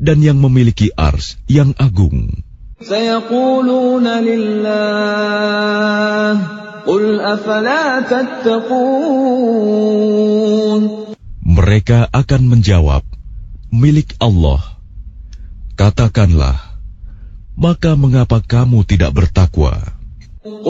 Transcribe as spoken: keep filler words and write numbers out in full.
dan yang memiliki ars yang agung. Sayaquluna lillah, qul afala tattaqun. Mereka akan menjawab, milik Allah. Katakanlah, maka mengapa kamu tidak bertakwa?